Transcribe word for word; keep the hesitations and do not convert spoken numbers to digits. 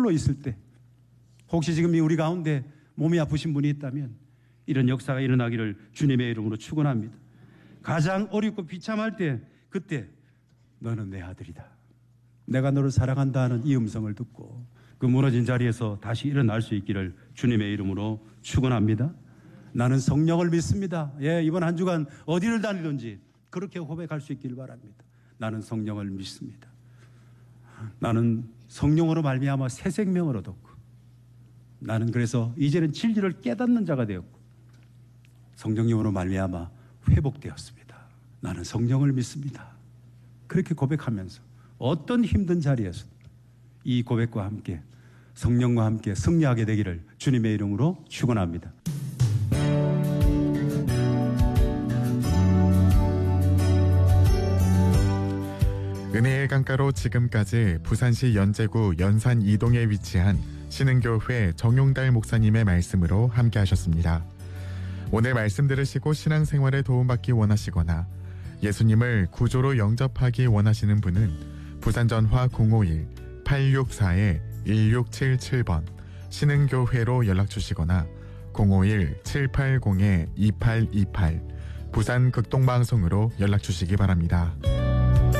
홀로 있을 때, 혹시 지금 우리 가운데 몸이 아프신 분이 있다면 이런 역사가 일어나기를 주님의 이름으로 축원합니다. 가장 어렵고 비참할 때, 그때 너는 내 아들이다, 내가 너를 사랑한다 하는 이 음성을 듣고 그 무너진 자리에서 다시 일어날 수 있기를 주님의 이름으로 축원합니다. 나는 성령을 믿습니다. 예, 이번 한 주간 어디를 다니든지 그렇게 고백할 수 있기를 바랍니다. 나는 성령을 믿습니다. 나는 성령으로 말미암아 새 생명을 얻었고, 나는 그래서 이제는 진리를 깨닫는 자가 되었고, 성령님으로 말미암아 회복되었습니다. 나는 성령을 믿습니다. 그렇게 고백하면서 어떤 힘든 자리에서 이 고백과 함께 성령과 함께 승리하게 되기를 주님의 이름으로 축원합니다. 은혜의 강가로 지금까지 부산시 연제구 연산 이동에 위치한 신흥교회 정용달 목사님의 말씀으로 함께 하셨습니다. 오늘 말씀 들으시고 신앙생활에 도움받기 원하시거나 예수님을 구조로 영접하기 원하시는 분은 부산전화 공오일 팔육사 일육칠칠 번 신흥교회로 연락주시거나 공오일 칠팔공 이팔이팔 부산 극동방송으로 연락주시기 바랍니다.